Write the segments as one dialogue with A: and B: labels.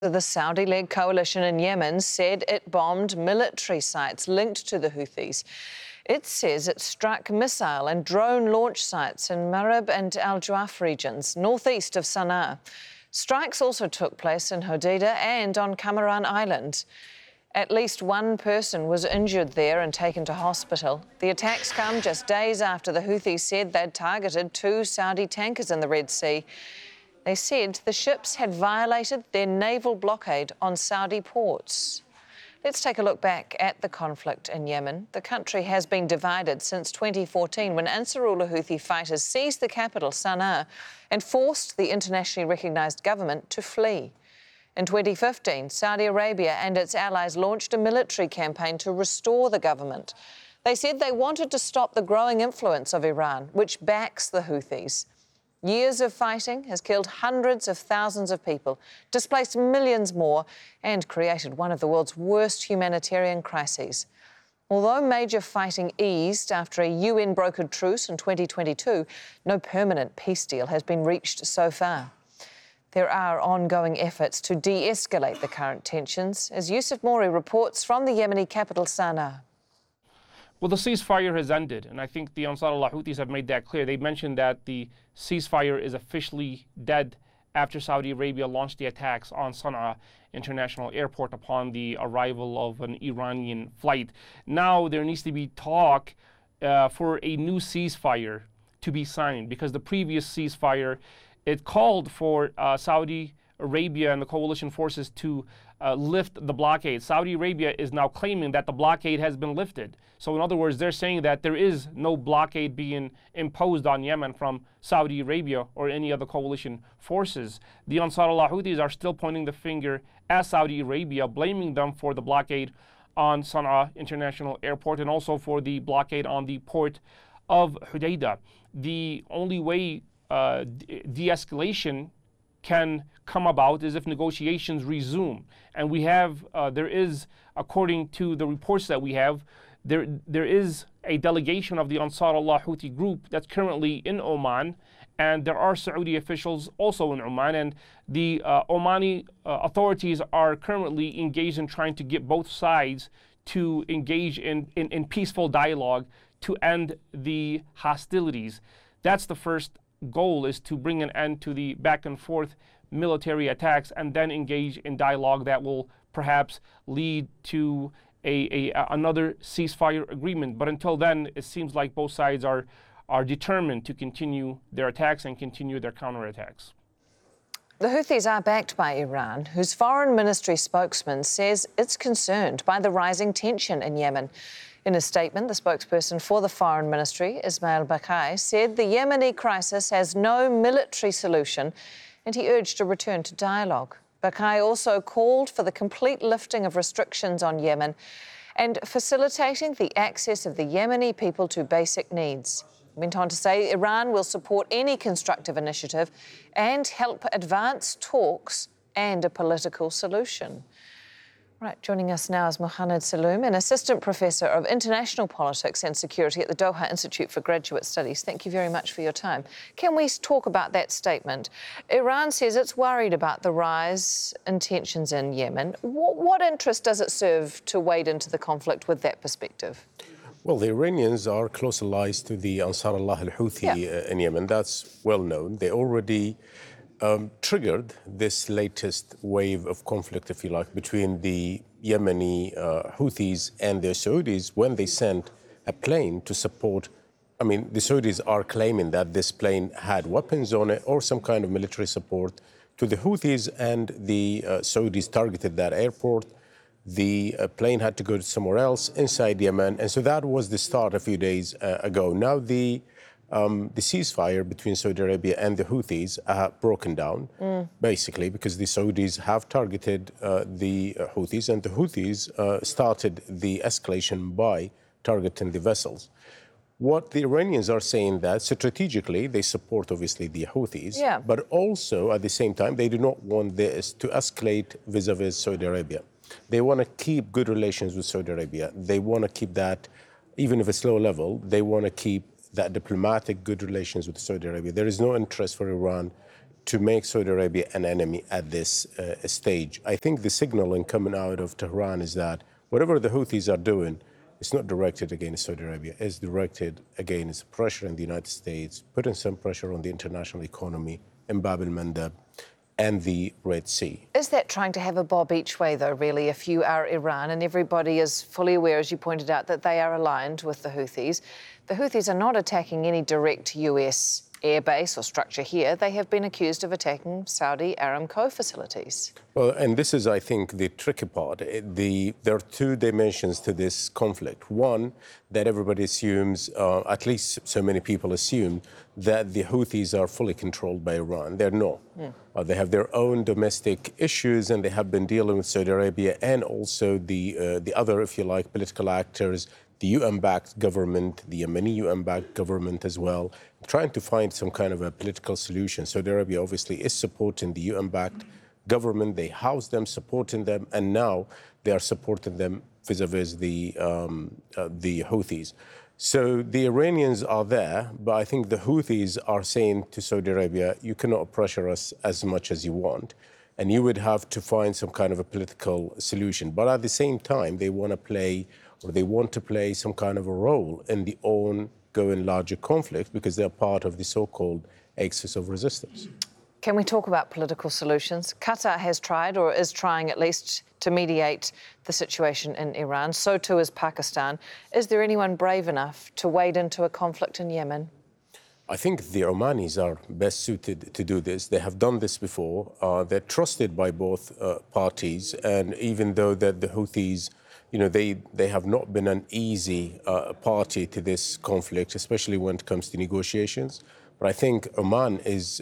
A: The Saudi-led coalition in Yemen said it bombed military sites linked to the Houthis. It says it struck missile and drone launch sites in Marib and Al Juaf regions, northeast of Sana'a. Strikes also took place in Hodeidah and on Kamaran Island. At least one person was injured there and taken to hospital. The attacks come just days after the Houthis said they'd targeted 2 Saudi tankers in the Red Sea. They said the ships had violated their naval blockade on Saudi ports. Let's take a look back at the conflict in Yemen. The country has been divided since 2014 when Ansarullah Houthi fighters seized the capital, Sana'a, and forced the internationally recognised government to flee. In 2015, Saudi Arabia and its allies launched a military campaign to restore the government. They said they wanted to stop the growing influence of Iran, which backs the Houthis. Years of fighting has killed hundreds of thousands of people, displaced millions more, and created one of the world's worst humanitarian crises. Although major fighting eased after a UN-brokered truce in 2022, no permanent peace deal has been reached so far. There are ongoing efforts to de-escalate the current tensions, as Yusuf Mori reports from the Yemeni capital, Sana'a.
B: Well, the ceasefire has ended, and I think the Ansarullah Houthis have made that clear. They mentioned that the ceasefire is officially dead after Saudi Arabia launched the attacks on Sana'a International Airport upon the arrival of an Iranian flight. Now there needs to be talk for a new ceasefire to be signed, because the previous ceasefire, it called for Saudi Arabia and the coalition forces to lift the blockade. Saudi Arabia is now claiming that the blockade has been lifted. So in other words, they're saying that there is no blockade being imposed on Yemen from Saudi Arabia or any other coalition forces. The Ansarullah Houthis are still pointing the finger at Saudi Arabia, blaming them for the blockade on Sana'a International Airport and also for the blockade on the port of Hodeidah. The only way de-escalation can come about is if negotiations resume. And we have, there is, according to the reports that we have, there is a delegation of the Ansarullah Houthi group that's currently in Oman, and there are Saudi officials also in Oman, and the Omani authorities are currently engaged in trying to get both sides to engage in peaceful dialogue to end the hostilities. That's the first goal, is to bring an end to the back and forth military attacks and then engage in dialogue that will perhaps lead to another ceasefire agreement. But until then, it seems like both sides are determined to continue their attacks and continue their counterattacks.
A: The Houthis are backed by Iran, whose foreign ministry spokesman says it's concerned by the rising tension in Yemen. In a statement, the spokesperson for the foreign ministry, Ismail Baqai, said the Yemeni crisis has no military solution, and he urged a return to dialogue. Baqai also called for the complete lifting of restrictions on Yemen and facilitating the access of the Yemeni people to basic needs. He went on to say Iran will support any constructive initiative and help advance talks and a political solution. Right, joining us now is Mohanad Saloom, an assistant professor of international politics and security at the Doha Institute for Graduate Studies. Thank you very much for your time. Can we talk about that statement? Iran says it's worried about the rise in tensions in Yemen. What interest does it serve to wade into the conflict with that perspective?
C: Well, the Iranians are close allies to the Ansarullah al-Houthi in Yemen. That's well known. They already triggered this latest wave of conflict, if you like, between the Yemeni Houthis and the Saudis when they sent a plane to support. I mean, the Saudis are claiming that this plane had weapons on it or some kind of military support to the Houthis, and the Saudis targeted that airport. The plane had to go to somewhere else inside Yemen, and so that was the start a few days ago. Now the ceasefire between Saudi Arabia and the Houthis have broken down, basically because the Saudis have targeted the Houthis, and the Houthis started the escalation by targeting the vessels. What the Iranians are saying that strategically they support obviously the Houthis, but also at the same time they do not want this to escalate vis-a-vis Saudi Arabia. They want to keep good relations with Saudi Arabia. They want to keep that, even if it's low level, they want to keep that diplomatic good relations with Saudi Arabia. There is no interest for Iran to make Saudi Arabia an enemy at this stage. I think the signaling coming out of Tehran is that whatever the Houthis are doing, it's not directed against Saudi Arabia. It's directed against pressure in the United States, putting some pressure on the international economy in Bab el-Mandeb and the Red Sea.
A: Is that trying to have a bob each way, though, really, if you are Iran and everybody is fully aware, as you pointed out, that they are aligned with the Houthis? The Houthis are not attacking any direct US airbase or structure here. They have been accused of attacking Saudi Aramco facilities.
C: Well, and this is, I think, the tricky part. There are two dimensions to this conflict. One, that everybody assumes, at least so many people assume, that the Houthis are fully controlled by Iran. They're not. They have their own domestic issues, and they have been dealing with Saudi Arabia and also the other, if you like, political actors, the UN-backed government, the Yemeni UN-backed government as well, trying to find some kind of a political solution. Saudi Arabia obviously is supporting the UN-backed government. They house them, supporting them, and now they are supporting them vis-a-vis the Houthis. So the Iranians are there, but I think the Houthis are saying to Saudi Arabia, you cannot pressure us as much as you want, and you would have to find some kind of a political solution. But at the same time, they want to play some kind of a role in the ongoing larger conflict because they're part of the so-called axis of resistance.
A: Can we talk about political solutions? Qatar has tried, or is trying at least, to mediate the situation in Iran. So too is Pakistan. Is there anyone brave enough to wade into a conflict in Yemen?
C: I think the Omanis are best suited to do this. They have done this before. They're trusted by both parties. And even though that the Houthis, they have not been an easy party to this conflict, especially when it comes to negotiations. But I think Oman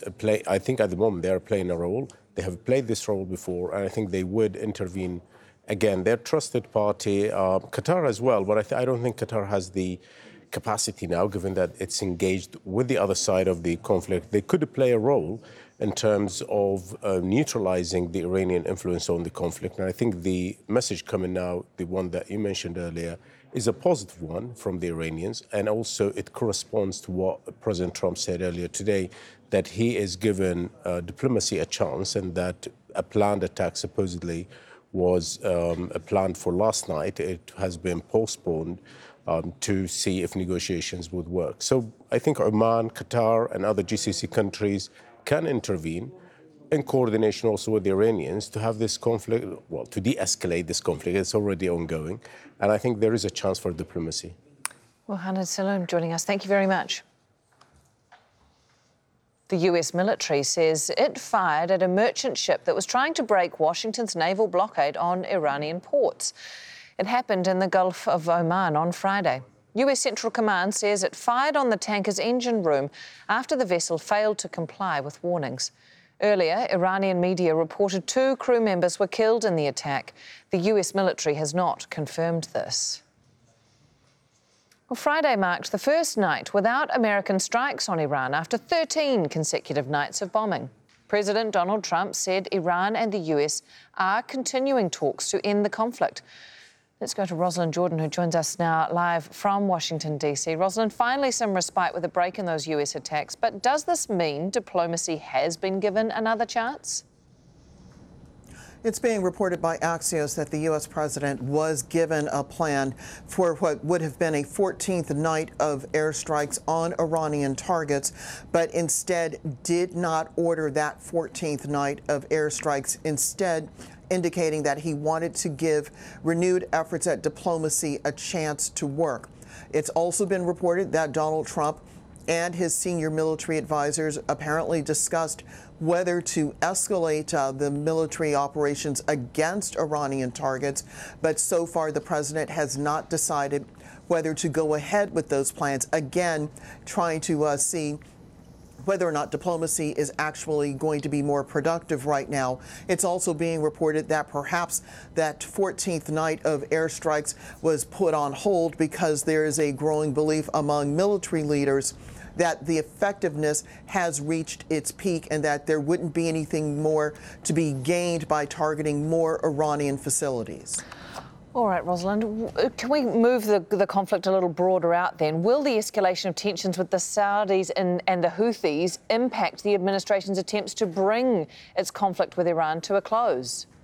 C: I think at the moment they are playing a role. They have played this role before, and I think they would intervene again. They're a trusted party. Qatar as well, but I don't think Qatar has the capacity now, given that it's engaged with the other side of the conflict. They could play a role in terms of neutralizing the Iranian influence on the conflict. And I think the message coming now, the one that you mentioned earlier, is a positive one from the Iranians. And also it corresponds to what President Trump said earlier today, that he is giving diplomacy a chance, and that a planned attack supposedly was planned for last night. It has been postponed to see if negotiations would work. So I think Oman, Qatar, and other GCC countries can intervene in coordination also with the Iranians to have this conflict, well, to de-escalate this conflict. It's already ongoing. And I think there is a chance for diplomacy.
A: Well, Hanad Saloom joining us. Thank you very much. The US military says it fired at a merchant ship that was trying to break Washington's naval blockade on Iranian ports. It happened in the Gulf of Oman on Friday. US Central Command says it fired on the tanker's engine room after the vessel failed to comply with warnings. Earlier, Iranian media reported 2 crew members were killed in the attack. The US military has not confirmed this. Well, Friday marked the first night without American strikes on Iran after 13 consecutive nights of bombing. President Donald Trump said Iran and the US are continuing talks to end the conflict. Let's go to Rosalind Jordan, who joins us now live from Washington, D.C. Rosalind, finally some respite with a break in those US attacks. But does this mean diplomacy has been given another chance?
D: It's being reported by Axios that the U.S. president was given a plan for what would have been a 14th night of airstrikes on Iranian targets, but instead did not order that 14th night of airstrikes, instead indicating that he wanted to give renewed efforts at diplomacy a chance to work. It's also been reported that Donald Trump and his senior military advisors apparently discussed whether to escalate the military operations against Iranian targets, but so far the president has not decided whether to go ahead with those plans, again trying to see whether or not diplomacy is actually going to be more productive right now. It's also being reported that perhaps that 14th night of airstrikes was put on hold because there is a growing belief among military leaders that the effectiveness has reached its peak and that there wouldn't be anything more to be gained by targeting more Iranian facilities.
A: All right, Rosalind, can we move the conflict a little broader out then? Will the escalation of tensions with the Saudis and the Houthis impact the administration's attempts to bring its conflict with Iran to a close?